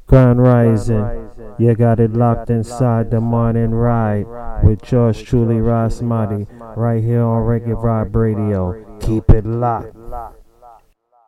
Grand Rising, you got it locked inside the morning ride with yours truly, Rasmati, right here on Reggae Vibe Radio. Keep it locked.